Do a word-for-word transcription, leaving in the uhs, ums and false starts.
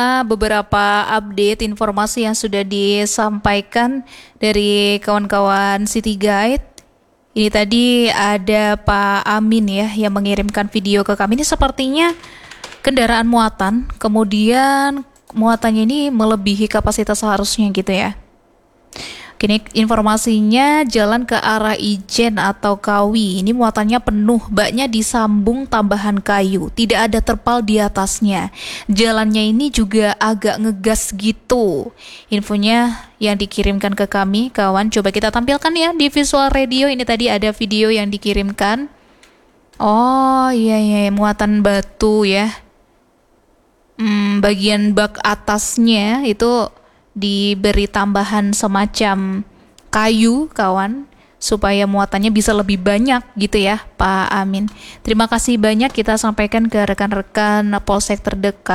beberapa update informasi yang sudah disampaikan dari kawan-kawan City Guide. Ini tadi ada Pak Amin ya yang mengirimkan video ke kami. Ini sepertinya kendaraan muatan, kemudian muatannya ini melebihi kapasitas seharusnya gitu ya. Kini informasinya jalan ke arah Ijen atau Kawi. Ini muatannya penuh, baknya disambung tambahan kayu, tidak ada terpal di atasnya. Jalannya ini juga agak ngegas gitu. Infonya yang dikirimkan ke kami, kawan. Coba kita tampilkan ya di visual radio. Ini tadi ada video yang dikirimkan. Oh iya iya, muatan batu ya. Hmm, bagian bak atasnya itu diberi tambahan semacam kayu, kawan, supaya muatannya bisa lebih banyak gitu ya, Pak Amin. Terima kasih banyak kita sampaikan ke rekan-rekan Polsek terdekat.